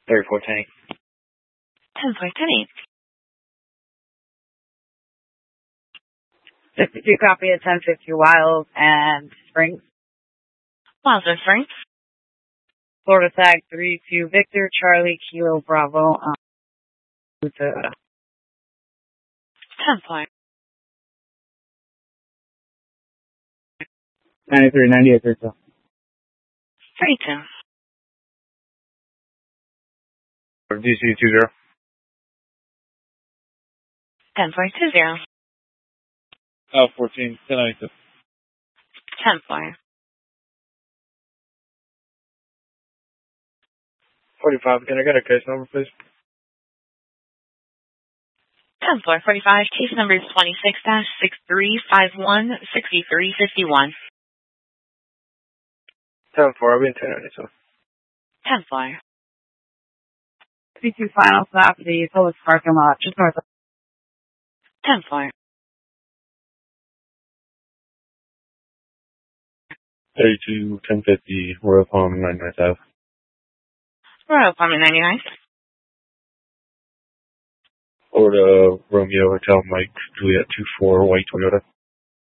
3410. 10-4-10-8. 52 copy at 1050 Wild and Springs. Wild and Springs. Florida tag 32 Victor Charlie Kilo Bravo. Toyota. 10-4. 9398 32. 32. DC 20. 10-4-20. 14 1092. 10-4. 45. Can I get a case number, please? 10-4-45. Case number is 26-6351-6351. 10-4. I'll be in 1092. 10-4. 52 final stop, the Publix parking lot, just north of 10-4. 32 1050 Royal Palm 995. Royal Palm 99. Florida Romeo Hotel Mike Juliet 24 White Toyota.